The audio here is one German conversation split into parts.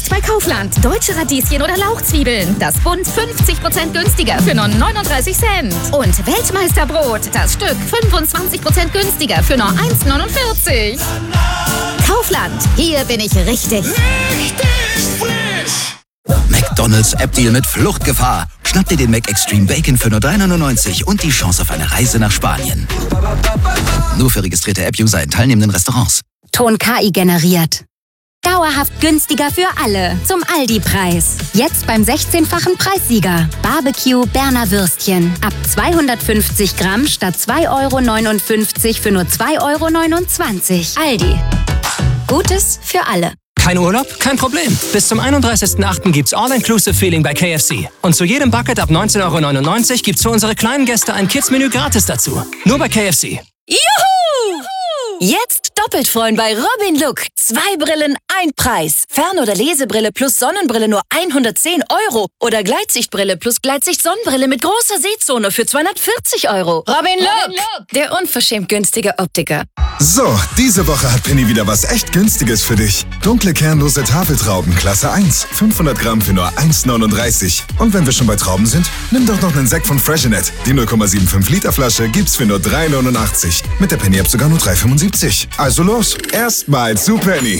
Jetzt bei Kaufland. Deutsche Radieschen oder Lauchzwiebeln. Das Bund 50% günstiger für nur 39 Cent. Und Weltmeisterbrot. Das Stück 25% günstiger für nur 1,49. Kaufland. Hier bin ich richtig. Richtig frisch! McDonald's App-Deal mit Fluchtgefahr. Schnapp dir den McExtreme Bacon für nur 3,99 und die Chance auf eine Reise nach Spanien. Nur für registrierte App-User in teilnehmenden Restaurants. Ton KI generiert. Dauerhaft günstiger für alle. Zum Aldi-Preis. Jetzt beim 16-fachen Preissieger. Barbecue Berner Würstchen. Ab 250 Gramm statt 2,59 € für nur 2,29 €. Aldi. Gutes für alle. Kein Urlaub? Kein Problem. Bis zum 31.08. gibt's All-Inclusive-Feeling bei KFC. Und zu jedem Bucket ab 19,99 € gibt's für unsere kleinen Gäste ein Kids-Menü gratis dazu. Nur bei KFC. Juhu! Jetzt doppelt freuen bei Robin Look. 2 Brillen, ein Preis. Fern- oder Lesebrille plus Sonnenbrille nur 110 €. Oder Gleitsichtbrille plus Gleitsicht-Sonnenbrille mit großer Sehzone für 240 €. Robin Look, der unverschämt günstige Optiker. So, diese Woche hat Penny wieder was echt Günstiges für dich. Dunkle kernlose Tafeltrauben, Klasse 1. 500 Gramm für nur 1,39 €. Und wenn wir schon bei Trauben sind, nimm doch noch einen Sekt von Freshenet. Die 0,75 Liter Flasche gibt's für nur 3,89 €. Mit der Penny-App sogar nur 3,75 €. Also los, erstmal zu Penny.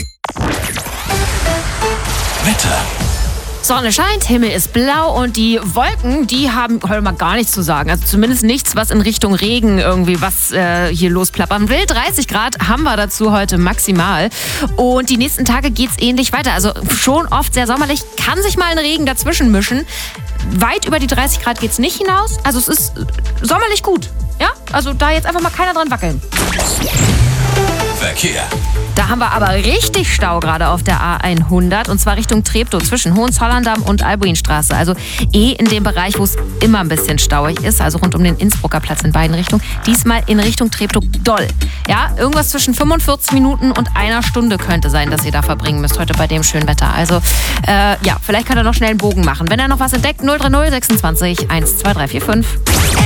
Wetter. Sonne scheint, Himmel ist blau und die Wolken, die haben heute mal gar nichts zu sagen. Also zumindest nichts, was in Richtung Regen irgendwie was hier losplappern will. 30 Grad haben wir dazu heute maximal. Und die nächsten Tage geht's ähnlich weiter. Also schon oft sehr sommerlich, kann sich mal ein Regen dazwischen mischen. Weit über die 30 Grad geht's nicht hinaus. Also es ist sommerlich gut. Ja, also da jetzt einfach mal keiner dran wackeln. Verkehr. Da haben wir aber richtig Stau gerade auf der A100 und zwar Richtung Treptow zwischen Hohenzollern-Damm und Albuinstraße. Also in dem Bereich, wo es immer ein bisschen stauig ist, also rund um den Innsbrucker Platz in beiden Richtungen. Diesmal in Richtung Treptow doll. Ja, irgendwas zwischen 45 Minuten und einer Stunde könnte sein, dass ihr da verbringen müsst heute bei dem schönen Wetter. Also ja, vielleicht kann er noch schnell einen Bogen machen. Wenn er noch was entdeckt, 030 26 12345.